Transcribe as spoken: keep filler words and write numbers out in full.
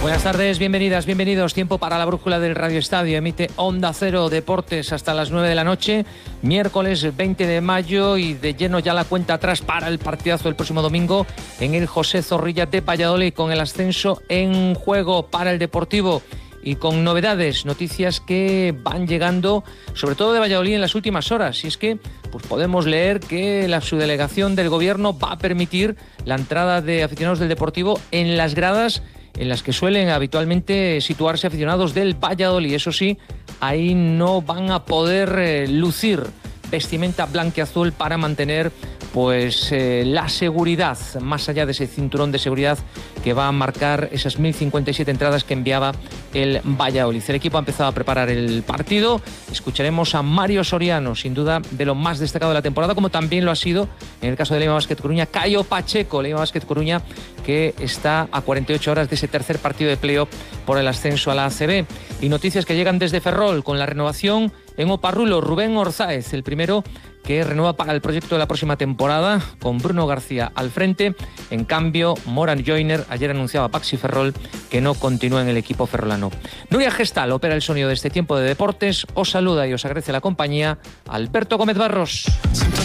Buenas tardes, bienvenidas, bienvenidos. Tiempo para la brújula del Radio Estadio. Emite Onda Cero Deportes hasta las nueve de la noche, miércoles veinte de mayo, y de lleno ya la cuenta atrás para el partidazo del próximo domingo en el José Zorrilla de Valladolid, con el ascenso en juego para el Deportivo y con novedades, noticias que van llegando, sobre todo de Valladolid, en las últimas horas. Y es que pues podemos leer que la subdelegación del Gobierno va a permitir la entrada de aficionados del Deportivo en las gradas en las que suelen habitualmente situarse aficionados del Valladolid. Eso sí, ahí no van a poder eh, lucir vestimenta blanquiazul para mantener pues eh, la seguridad, más allá de ese cinturón de seguridad que va a marcar esas mil cincuenta y siete entradas que enviaba el Valladolid. El equipo ha empezado a preparar el partido. Escucharemos a Mario Soriano, sin duda de lo más destacado de la temporada, como también lo ha sido en el caso de Lima Basket Coruña, Cayo Pacheco, Lima Basket Coruña, que está a cuarenta y ocho horas de ese tercer partido de playoff por el ascenso a la A C B. Y noticias que llegan desde Ferrol, con la renovación en Oparrulo. Rubén Orzáez, el primero que renueva para el proyecto de la próxima temporada, con Bruno García al frente. En cambio, Moran Joyner ayer anunciaba a Paxi Ferrol que no continúa en el equipo ferrolano. Nuria Gestal opera el sonido de este tiempo de deportes. Os saluda y os agradece la compañía Alberto Gómez Barros.